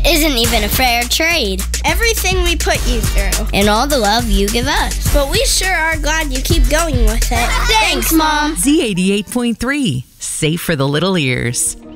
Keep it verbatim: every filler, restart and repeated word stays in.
isn't even a fair trade. Everything we put you through. And all the love you give us. But we sure are glad you keep going with it. Thanks, Mom. Z eighty-eight point three. Safe for the little ears.